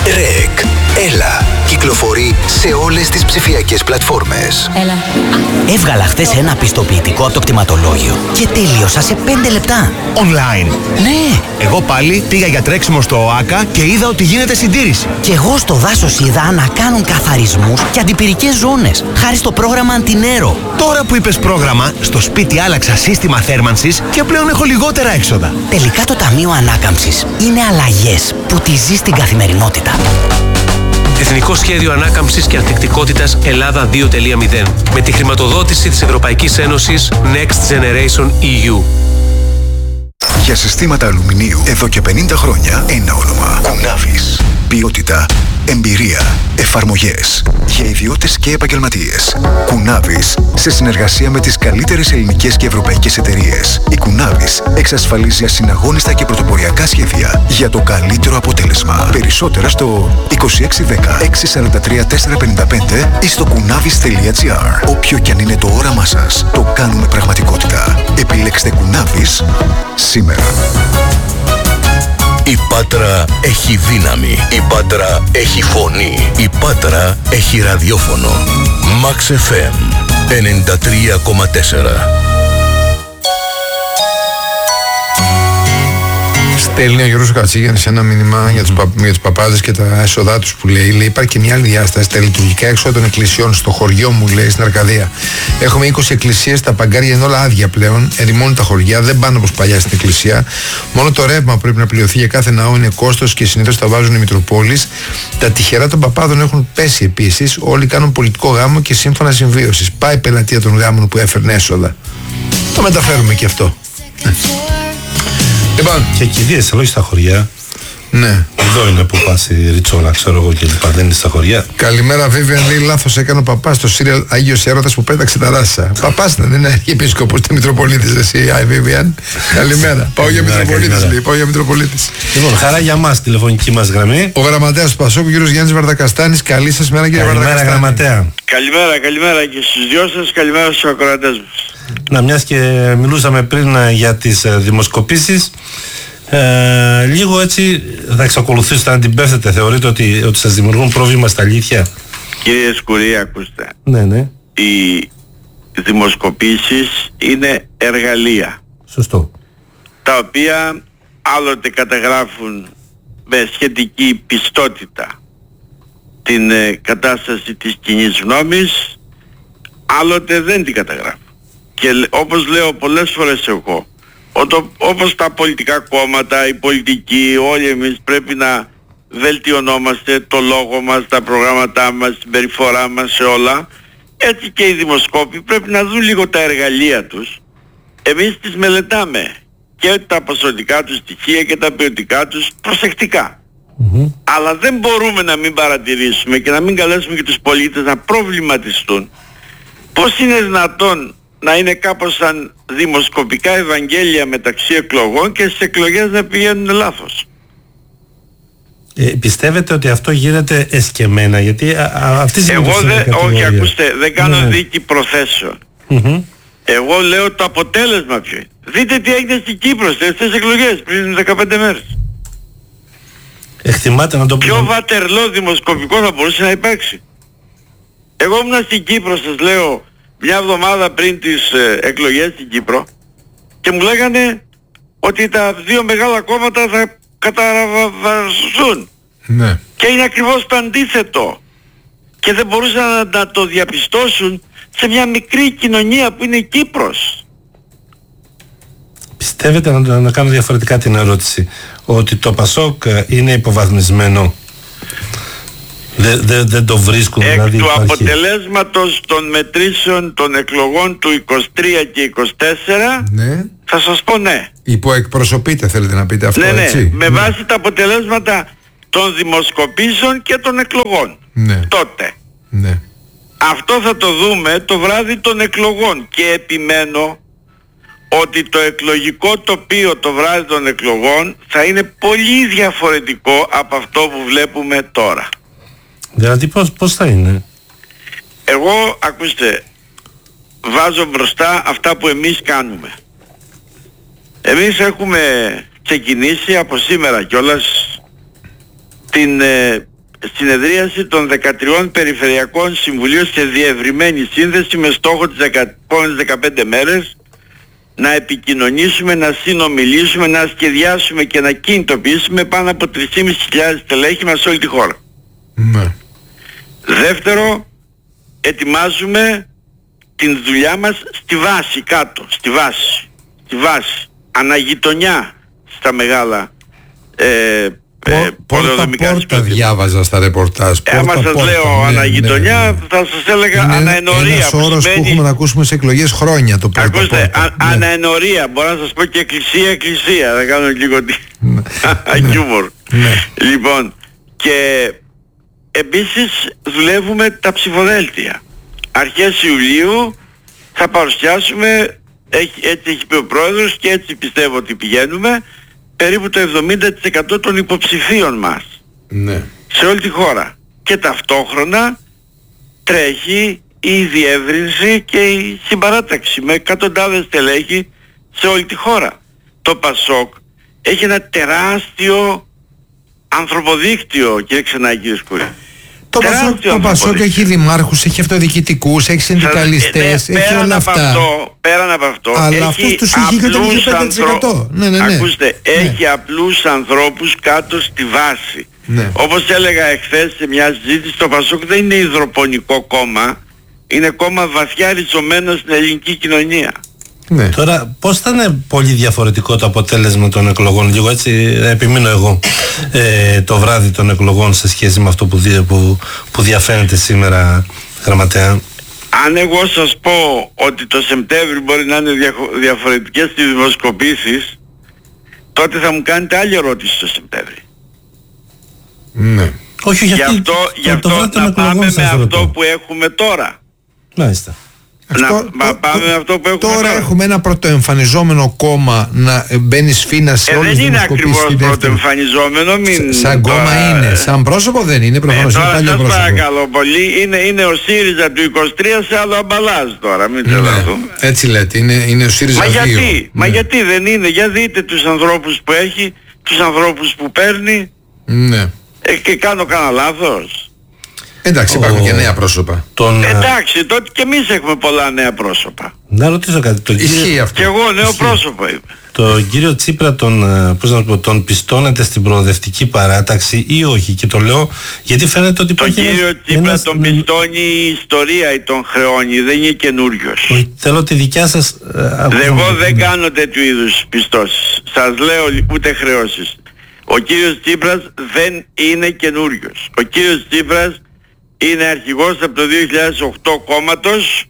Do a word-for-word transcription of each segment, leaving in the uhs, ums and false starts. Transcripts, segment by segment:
Ρεκ. Έλα. Κυκλοφορεί σε όλες τις ψηφιακές πλατφόρμες. Έλα. Έβγαλα χθες ένα πιστοποιητικό από το κτηματολόγιο και τελείωσα σε πέντε λεπτά. Online. Ναι. Εγώ πάλι πήγα για τρέξιμο στο ΟΑΚΑ και είδα ότι γίνεται συντήρηση. Και εγώ στο δάσος είδα να κάνουν καθαρισμούς και αντιπυρικές ζώνες, χάρη στο πρόγραμμα Αντινέρο. Τώρα που είπες πρόγραμμα, στο σπίτι άλλαξα σύστημα θέρμανσης και πλέον έχω λιγότερα έξοδα. Τελικά το Ταμείο Ανάκαμψης είναι αλλαγές που τη ζεις στην καθημερινότητα. Εθνικό Σχέδιο Ανάκαμψης και Ανθεκτικότητας Ελλάδα δύο τελεία μηδέν με τη χρηματοδότηση της Ευρωπαϊκής Ένωσης Next Generation ι γιου. Για συστήματα αλουμινίου εδώ και πενήντα χρόνια ένα όνομα. Κουνάβης. Ποιότητα, εμπειρία, εφαρμογές για ιδιώτες και επαγγελματίες. Κουνάβης, σε συνεργασία με τις καλύτερες ελληνικές και ευρωπαϊκές εταιρείες. Η Κουνάβης εξασφαλίζει ασυναγώνιστα και πρωτοποριακά σχέδια για το καλύτερο αποτέλεσμα. Περισσότερα στο είκοσι έξι δέκα έξι σαράντα τρία τετρακόσια πενήντα πέντε ή στο κουνάβης τελεία τζι άρ. Όποιο κι αν είναι το όραμά σας, το κάνουμε πραγματικότητα. Επιλέξτε Κουνάβης σήμερα. Η Πάτρα έχει δύναμη. Η Πάτρα έχει φωνή. Η Πάτρα έχει ραδιόφωνο. Max εφ εμ ενενήντα τρία κόμμα τέσσερα. Στέλνει ο Γιώργος Κατσίγιαννης ένα μήνυμα για τους, πα, για τους παπάδες και τα έσοδά τους που λέει, λέει υπάρχει και μια άλλη διάσταση, τα λειτουργικά έξοδα των εκκλησιών στο χωριό μου, λέει, στην Αρκαδία. Έχουμε είκοσι εκκλησίες, τα παγκάρια είναι όλα άδεια πλέον, ερημώνουν τα χωριά, δεν πάνε όπως παλιά στην εκκλησία. Μόνο το ρεύμα που πρέπει να πληρωθεί για κάθε ναό είναι κόστος και συνήθως τα βάζουν οι Μητροπόλεις. Τα τυχερά των παπάδων έχουν πέσει επίσης, όλοι κάνουν πολιτικό γάμο και σύμφωνα συμβίωσης. Πάει η πελατεία των γάμων που έφερνε έσοδα. Το μεταφέρουμε και αυτό. Λοιπόν, και κηδείες, όχι στα χωριά. Ναι. Εδώ είναι που πας η Ριτσόλα, ξέρω εγώ και λοιπά. Δεν είναι στα χωριά. Καλημέρα, Βίβιαν. Λέει λάθος έκανε ο παπάς στο σύριαλ Άγιος Έρωτας που πέταξε τα ράσα. Παπάς ήταν, δεν είναι αρχιεπίσκοπος, ήταν Μητροπολίτης. Εσύ, η Βίβιαν. Καλημέρα. Πάω για Μητροπολίτης, λέει. Πάω για Μητροπολίτης. Λοιπόν, χαρά για μας, τηλεφωνική μας γραμμή. Ο γραμματέας του Πασόκου, κύριος Γιάννης Βαρδακαστάνης. Καλή σας μέρα, κύριε Βαρδακαστάνη. Καλημέρα, γραμματέα. Καλημέρα, καλημέρα και στους δυο σας. Καλημέρα στους ακροατές μας. Να, μιας και μιλούσαμε πριν για τις δημοσκοπήσεις. Ε, λίγο έτσι θα εξακολουθήσετε να την πέφτετε. Θεωρείτε ότι, ότι σας δημιουργούν πρόβλημα στα αλήθεια? Κύριε Σκουρή, ακούστε. Ναι, ναι. Οι δημοσκοπήσεις είναι εργαλεία. Σωστό. Τα οποία άλλοτε καταγράφουν με σχετική πιστότητα την ε, κατάσταση της κοινής γνώμης, άλλοτε δεν την καταγράφουν. Και όπως λέω πολλές φορές εγώ, όπως τα πολιτικά κόμματα, οι πολιτικοί, όλοι εμείς πρέπει να βελτιωνόμαστε το λόγο μας, τα προγράμματά μας, την συμπεριφορά μας σε όλα, έτσι και οι δημοσκόποι πρέπει να δουν λίγο τα εργαλεία τους. Εμείς τις μελετάμε και τα ποσοτικά τους στοιχεία και τα ποιοτικά τους προσεκτικά. Mm-hmm. Αλλά δεν μπορούμε να μην παρατηρήσουμε και να μην καλέσουμε και τους πολίτες να προβληματιστούν πώς είναι δυνατόν να είναι κάπως σαν δημοσκοπικά ευαγγέλια μεταξύ εκλογών και στις εκλογές να πηγαίνουν λάθος. Ε, πιστεύετε ότι αυτό γίνεται εσκεμμένα? Γιατί α, α, αυτή Εγώ δεν, όχι, ακούστε, δεν κάνω ναι. δίκη προθέσεων. Mm-hmm. Εγώ λέω το αποτέλεσμα ποιο είναι. Δείτε τι έγινε στην Κύπρο στις εκλογές πριν δεκαπέντε μέρες. Εκτιμάτε να το πούμε. Πιο βατερλό δημοσκοπικό θα μπορούσε να υπάρξει. Εγώ ήμουν στην Κύπρο, σας λέω, μια εβδομάδα πριν τις ε, εκλογές στην Κύπρο και μου λέγανε ότι τα δύο μεγάλα κόμματα θα καταραβαστούν. Ναι. Και είναι ακριβώς το αντίθετο. Και δεν μπορούσαν να, να το διαπιστώσουν σε μια μικρή κοινωνία που είναι η Κύπρος. Πιστεύετε, να, να κάνω διαφορετικά την ερώτηση, ότι το Πασόκ είναι υποβαθμισμένο? Δεν δε, δε το βρίσκουν? Εκ δηλαδή, του υπάρχει... αποτελέσματος των μετρήσεων των εκλογών του είκοσι τρία και είκοσι τέσσερα, ναι. Θα σας πω ναι. Υποεκπροσωπείτε, θέλετε να πείτε αυτό, ναι, ναι. έτσι? Με ναι. βάση τα αποτελέσματα των δημοσκοπήσεων και των εκλογών. Ναι. Τότε. Ναι. Αυτό θα το δούμε το βράδυ των εκλογών και επιμένω ότι το εκλογικό τοπίο το βράδυ των εκλογών θα είναι πολύ διαφορετικό από αυτό που βλέπουμε τώρα. Δηλαδή πώς, πώς θα είναι? Εγώ, ακούστε, βάζω μπροστά αυτά που εμείς κάνουμε. Εμείς έχουμε ξεκινήσει από σήμερα κιόλας την ε, συνεδρίαση των δεκατριών Περιφερειακών Συμβουλίων σε διευρυμένη σύνδεση με στόχο τις επόμενες δεκαπέντε μέρες να επικοινωνήσουμε, να συνομιλήσουμε, να σχεδιάσουμε και να κινητοποιήσουμε πάνω από τρεις χιλιάδες πεντακόσια στελέχη μας σε όλη τη χώρα. Ναι. Δεύτερο, ετοιμάζουμε την δουλειά μας στη βάση κάτω, στη βάση, στη βάση, αναγειτονιά στα μεγάλα ε, ε, πολεοδομικά πόρτα, πόρτα διάβαζα στα ρεπορτάζ. Ε, άμα σας λέω ναι, αναγειτονιά, ναι, ναι. θα σας έλεγα είναι αναενορία. Ένας όρος που, σημαίνει... που έχουμε να ακούσουμε σε εκλογές χρόνια το πόρτα. Ακούστε, πόρτα, α, ναι. αναενορία, μπορώ να σας πω και εκκλησία, εκκλησία, θα κάνω λίγο χιούμορ. Ναι. Λοιπόν, και επίσης δουλεύουμε τα ψηφοδέλτια. Αρχές Ιουλίου θα παρουσιάσουμε, έχει, έτσι έχει πει ο πρόεδρος και έτσι πιστεύω ότι πηγαίνουμε, περίπου το εβδομήντα τοις εκατό των υποψηφίων μας. Ναι. Σε όλη τη χώρα. Και ταυτόχρονα τρέχει η διεύρυνση και η συμπαράταξη με εκατοντάδες στελέχη σε όλη τη χώρα. Το ΠΑΣΟΚ έχει ένα τεράστιο ανθρωποδίκτυο, κύριε Ξενάκη, κύριε Σκούρη. Το ΠΑΣΟΚ, το ΠΑΣΟΚ έχει δημάρχους, έχει αυτοδιοικητικούς, έχει συνδικαλιστές, ναι, έχει όλα από αυτά. Αυτό, πέραν από αυτό, αλλά αυτούς τους ηγεί και το πέντε τοις εκατό. Ναι, ναι, ναι. Ακούστε, ναι. έχει απλούς ανθρώπους κάτω στη βάση. Ναι. Όπως έλεγα εχθές σε μια συζήτηση, το ΠΑΣΟΚ δεν είναι υδροπονικό κόμμα, είναι κόμμα βαθιά ριζωμένο στην ελληνική κοινωνία. Ναι. Τώρα πώς θα είναι πολύ διαφορετικό το αποτέλεσμα των εκλογών, λίγο έτσι επιμείνω εγώ, ε, το βράδυ των εκλογών σε σχέση με αυτό που, δι, που, που διαφαίνεται σήμερα, γραμματέα? Αν εγώ σας πω ότι το Σεπτέμβριο μπορεί να είναι διαφορετικές στις δημοσκοπήσεις, τότε θα μου κάνετε άλλη ερώτηση το Σεπτέμβριο. Ναι. Όχι, γιατί γι' αυτό, το, γι αυτό το, το να πάμε με αυτό ρωτώ. που έχουμε τώρα. Μάλιστα. Να Αυτό, μα πάμε με αυτό που έχουμε τώρα. Τώρα έχουμε ένα πρωτοεμφανιζόμενο κόμμα να μπαίνει σφήνα σε ε, όλες τις δεν είναι δημοσκοπήσεις. ακριβώς πρωτοεμφανιζόμενο. Μην σαν κόμμα τώρα... είναι. Σαν πρόσωπο δεν είναι. Προφανώς ε, είναι τώρα παλιό σας πρόσωπο. παρακαλώ πολύ. Είναι, είναι ο ΣΥΡΙΖΑ του είκοσι τρία σε άλλο αμπαλάζ τώρα. Μην τρελαθούμε. Ναι, έτσι λέτε. Είναι, είναι ο ΣΥΡΙΖΑ Μα δύο. γιατί, ναι. μα γιατί δεν είναι? Για δείτε τους ανθρώπους που έχει, τους ανθρώπους που παίρνει. Ναι. Ε, και κάνω κανένα λάθος? Εντάξει, υπάρχουν και νέα πρόσωπα. Τον, Εντάξει, τότε και εμείς έχουμε πολλά νέα πρόσωπα. να ρωτήσω κάτι. Τον Ισχύει κύριο, αυτό. Και εγώ νέο Ισχύει. πρόσωπο είμαι. τον κύριο Τσίπρα τον, πώς να πω, τον πιστώνεται στην προοδευτική παράταξη ή όχι? Και το λέω γιατί φαίνεται ότι Τον υπάρχει κύριο ένας, Τσίπρα ένας, τον πιστώνει η ιστορία ή τον χρεώνει, δεν είναι καινούριος. όχι, θέλω τη δικιά σας ε, Εγώ δεν κάνω τέτοιου είδους πιστώσεις. Σας λέω ούτε χρεώσεις. Ο κύριος Τσίπρας δεν είναι καινούριος. Ο κύριος Τσίπρας είναι αρχηγός από το δύο χιλιάδες οκτώ κόμματος,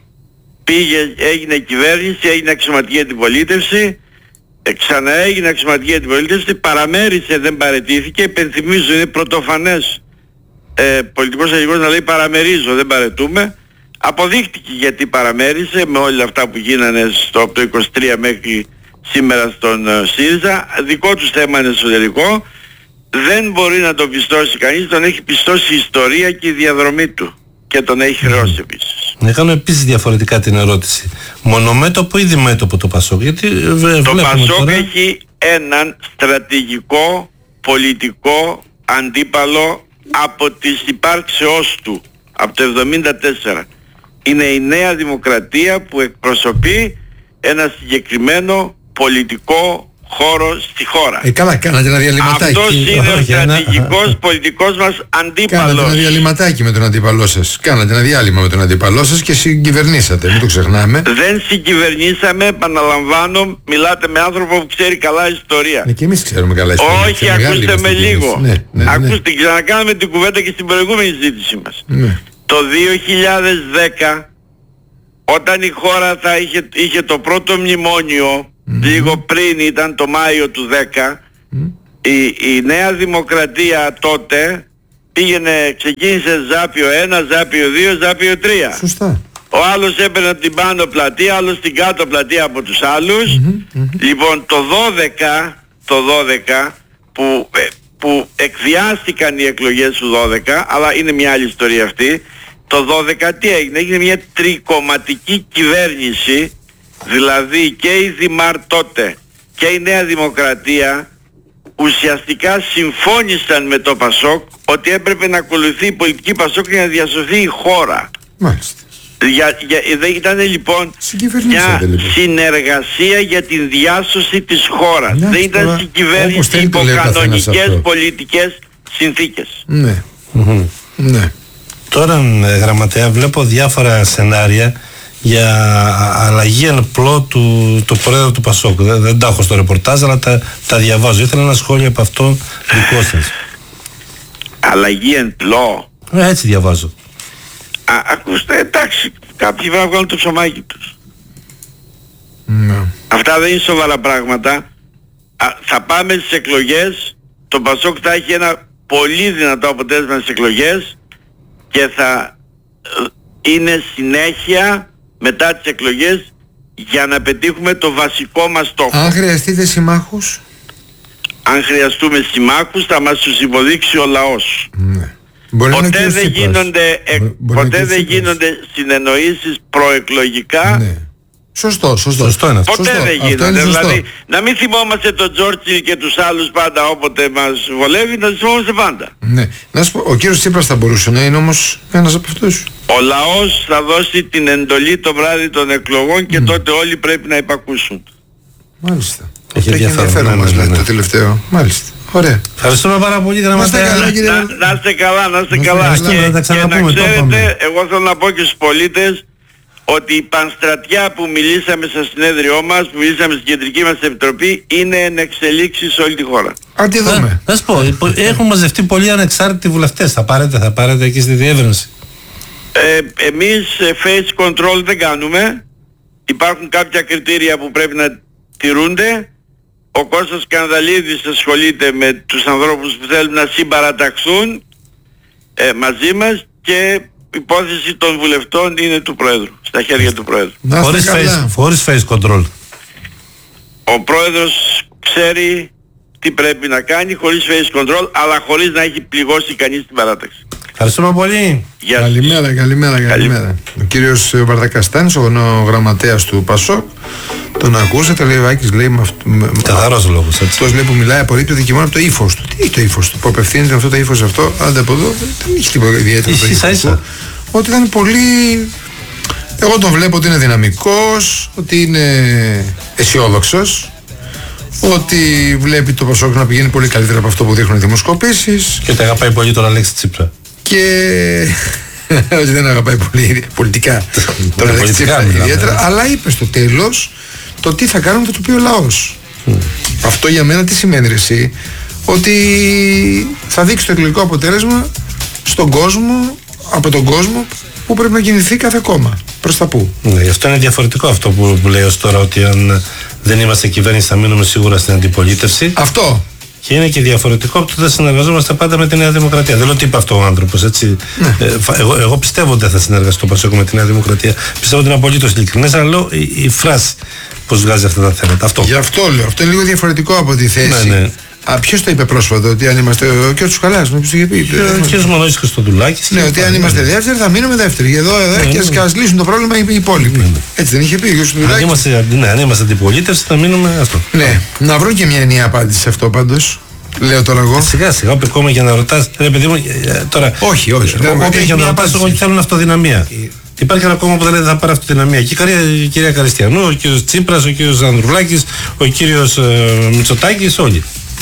πήγε, έγινε κυβέρνηση, έγινε αξιωματική αντιπολίτευση, ε, ξαναέγινε αξιωματική αντιπολίτευση, παραμέρισε, δεν παραιτήθηκε, υπενθυμίζω, είναι πρωτοφανές ε, πολιτικός αρχηγός να λέει παραμερίζω, δεν παραιτούμε. Αποδείχτηκε γιατί παραμέρισε με όλα αυτά που γίνανε στο, από το είκοσι τρία μέχρι σήμερα στον uh, ΣΥΡΙΖΑ. Δικό τους θέμα είναι εσωτερικό. Δεν μπορεί να τον πιστώσει κανείς, τον έχει πιστώσει η ιστορία και η διαδρομή του. Και τον έχει χρεώσει επίσης. Να κάνω επίσης διαφορετικά την ερώτηση. Μονομέτωπο ή διμέτωπο το ΠΑΣΟΚ? Γιατί βε, το ΠΑΣΟΚ τώρα... έχει έναν στρατηγικό πολιτικό αντίπαλο από τις υπάρξεώς του, από το εβδομήντα τέσσερα. Είναι η Νέα Δημοκρατία που εκπροσωπεί ένα συγκεκριμένο πολιτικό χώρο στη χώρα. Ε, καλά, κάνατε ένα διαλυματάκι. Αυτός είναι ο Όχι, ένα- στρατηγικός πολιτικός μας Κάνατε αντίπαλος. ένα διαλυματάκι με τον αντίπαλό σας. Κάνατε ένα διάλειμμα με τον αντίπαλό σας και συγκυβερνήσατε. Μην το ξεχνάμε. Δεν συγκυβερνήσαμε, επαναλαμβάνω, μιλάτε με άνθρωπο που ξέρει καλά ιστορία. Ναι, και εμείς ξέρουμε καλά ιστορία. Όχι, Και μεγάλη ακούστε είμαστε με κι εμείς. λίγο. Ναι, ναι, ναι. Ακούστε, ξανακάναμε την κουβέντα και στην προηγούμενη συζήτησή μας. Ναι. Το δύο χιλιάδες δέκα, όταν η χώρα θα είχε, είχε το πρώτο μνημόνιο, mm-hmm. λίγο πριν ήταν το Μάιο του δέκα, mm-hmm. η, η Νέα Δημοκρατία τότε πήγαινε, ξεκίνησε Ζάπιο ένα, Ζάπιο δύο, Ζάπιο τρία. Σωστά. Ο άλλος έπαιρνε από την πάνω πλατεία, άλλος την κάτω πλατεία από τους άλλους. Mm-hmm, mm-hmm. Λοιπόν, το δώδεκα, το δώδεκα που, ε, που εκδιάστηκαν οι εκλογές του δώδεκα, αλλά είναι μια άλλη ιστορία αυτή. Το δώδεκα τι έγινε? Έγινε μια τρικομματική κυβέρνηση, δηλαδή και η Δημάρ τότε και η Νέα Δημοκρατία ουσιαστικά συμφώνησαν με το Πασόκ ότι έπρεπε να ακολουθεί η πολιτική Πασόκ για να διασωθεί η χώρα. Μάλιστα. Για, για, ήταν λοιπόν μια λοιπόν. συνεργασία για την διάσωση της χώρας. Ναι, δεν ήταν τώρα, συγκυβέρνηση υπό κανονικές πολιτικές συνθήκες. Ναι. Mm-hmm. Ναι. Τώρα, γραμματέα, βλέπω διάφορα σενάρια για αλλαγή εν πλώ του, του πρόεδρου του Πασόκ. Δεν, δεν τα έχω στο ρεπορτάζ, αλλά τα, τα διαβάζω. Ήθελα ένα σχόλιο από αυτό δικό σας. Αλλαγή εν πλώ. Ε, έτσι διαβάζω. Α, ακούστε, εντάξει, κάποιοι θα βγάλουν το ψωμάκι τους. Ναι. Αυτά δεν είναι σοβαρά πράγματα. Α, θα πάμε στις εκλογές, το Πασόκ θα έχει ένα πολύ δυνατό αποτέλεσμα στις εκλογές και θα ε, είναι συνέχεια μετά τις εκλογές για να πετύχουμε το βασικό μας στόχο. Αν χρειαστείτε συμμάχους. Αν χρειαστούμε συμμάχους θα μας τους υποδείξει ο λαός. Ναι. Ποτέ δεν γίνονται, ε, ποτέ δεν γίνονται συνεννοήσεις προεκλογικά. Ναι. Σωστό, σωστό. Σωστό είναι αυτό. Ποτέ σωστό. δεν γίνονται. Δηλαδή να μην θυμόμαστε τον Τζόρτσιλ και τους άλλους πάντα όποτε μας βολεύει, να τους θυμόμαστε πάντα. Ναι. Να σου πω, ο κύριος Τσίπρας θα μπορούσε να είναι όμως ένας από αυτούς. Ο λαός θα δώσει την εντολή το βράδυ των εκλογών και mm. τότε όλοι πρέπει να υπακούσουν. Μάλιστα. Έχει αυτό έχει ενδιαφέρον μας λέει ναι. το τελευταίο. Μάλιστα. Ωραία. Ευχαριστούμε πάρα πολύ, γραμματέα. Να, να είστε καλά, να είστε καλά. Και, και να ξέρετε, εγώ θέλω να πω και στους πολίτες ότι η πανστρατιά που μιλήσαμε στο συνέδριό μας, που μιλήσαμε στην κεντρική μας επιτροπή, είναι εν εξελίξει σε όλη τη χώρα. Αν τη δούμε. Θα σου πω, έχουν μαζευτεί πολλοί ανεξάρτητοι βουλευτές. Θα πάρετε, θα πάρετε εκεί στη διεύρυνση. Ε, εμείς face control δεν κάνουμε. Υπάρχουν κάποια κριτήρια που πρέπει να τηρούνται. Ο Κώστας Κανδαλίδης ασχολείται με τους ανθρώπους που θέλουν να συμπαραταχθούν ε, μαζί μας και η υπόθεση των βουλευτών είναι του Πρόεδρου, στα χέρια του Πρόεδρου. Χωρίς face, χωρίς face control. Ο Πρόεδρος ξέρει τι πρέπει να κάνει χωρίς face control, αλλά χωρίς να έχει πληγώσει κανείς την παράταξη. Ευχαριστούμε πολύ. Γεια σας. Καλημέρα, καλημέρα, καλημέρα. Ο κύριος Βαρδακαστάνης, ο γραμματέας του Πασόκ, τον ακούσατε, λέει ο Άκης, λέει με αυτό. Καθαρός λόγος, έτσι. Αυτός λέει που μιλάει απορρίπτεται και μόνο από το ύφος του. Τι έχει το ύφος του, που απευθύνεται αυτό το ύφος αυτό, άντε από εδώ, δεν έχει τίποτα ιδιαίτερο. Ίσα ίσα. Ότι ήταν πολύ. Εγώ τον βλέπω ότι είναι δυναμικός, ότι είναι αισιόδοξος, ότι βλέπει το Πασόκ να πηγαίνει πολύ καλύτερα από αυτό που δείχνουν οι δημοσκοπήσεις. Και ότι αγαπάει πολύ τον Αλέξη Τσίπρα. Και ότι δεν αγαπάει πολύ πολιτικά τον Αλέξη Τσίπρα ιδιαίτερα, αλλά είπε στο τέλος το τι θα κάνουν, θα του πει ο λαός. Mm. Αυτό για μένα τι σημαίνει, ρε εσύ? Ότι θα δείξει το εκλογικό αποτέλεσμα στον κόσμο, από τον κόσμο, που πρέπει να κινηθεί κάθε κόμμα. Προς τα πού. Ναι, γι' αυτό είναι διαφορετικό αυτό που, που λέει ως τώρα, ότι αν δεν είμαστε κυβέρνηση θα μείνουμε σίγουρα στην αντιπολίτευση. Αυτό. Και είναι και διαφορετικό από το ότι θα συνεργαζόμαστε πάντα με τη Νέα Δημοκρατία. Δεν λέω τι είπε αυτό ο άνθρωπος, έτσι. Ναι. Ε, εγώ, εγώ πιστεύω ότι θα συνεργαστώ Πασόκ με τη Νέα Δημοκρατία. Πιστεύω ότι είναι απολύτως ειλικρινές, αλλά λέω η, η φράση πως βγάζει αυτά τα θέματα. Αυτό. Γι' αυτό λέω. Αυτό είναι λίγο διαφορετικό από τη θέση. Ναι, ναι. Α, ποιος το είπε πρόσφατα, ότι αν είμαστε. Ο κ. Τσουκαλάς, νομίζω το είχε πει. Ο κ. Μανώλης Χριστοδουλάκης. Ναι, ότι αν είμαστε δεύτεροι θα μείνουμε δεύτεροι. Εδώ, εδώ ναι, και ναι. ας λύσουν το πρόβλημα οι υπόλοιποι. Ναι, ναι. Έτσι δεν είχε πει ο κ. Χριστοδουλάκης. Αν είμαστε, ναι, αν είμαστε αντιπολίτευση θα μείνουμε αυτό. Ναι, να βρουν και μια ενιαία απάντηση σε αυτό πάντως. Λέω τώρα εγώ. Σιγά σιγά, όποιο κόμμα για να ρωτάς. Ρε παιδί μου, τώρα. Όχι, όχι. Όποιο για να ρωτάς, εγώ θέλουν αυτοδυναμία. Υπάρχει ένα κόμμα που δεν λέει θα πάρει αυτοδυναμία. Και η κυρία Καριστιανού, ο κύριος Τσίπρας, ο κύριος Ανδρουλάκης, ο κύριος ε, Μητσοτάκης, όλοι.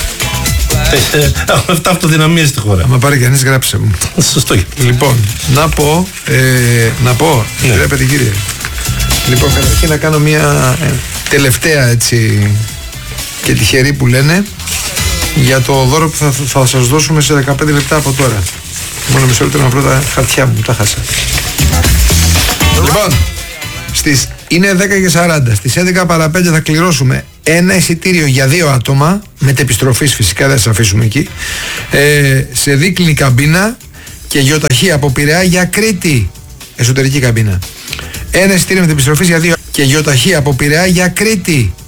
Έχουν αυτά αυτοδυναμία στη χώρα. Αν πάρει κανείς, γράψε μου. Σωστό. Λοιπόν, να πω, ε, να πω, ναι. Βλέπετε κύριε. Λοιπόν, καταρχήν να κάνω μια ε, τελευταία έτσι και τυχερή που λένε για το δώρο που θα, θα σας δώσουμε σε δεκαπέντε λεπτά από τώρα. Μόνο μισό λεπτό να βρω τα χαρτιά μου, τα χάσα. Λοιπόν, στις, είναι δέκα και σαράντα. Στις έντεκα παρά πέντε θα κληρώσουμε ένα εισιτήριο για δύο άτομα, μετεπιστροφής φυσικά, δεν σας αφήσουμε εκεί, ε, σε δίκλινη καμπίνα και γεωταχή από Πειραιά για Κρήτη, εσωτερική καμπίνα. Ένα εισιτήριο μετεπιστροφής για δύο και γεωταχή από Πειραιά για Κρήτη.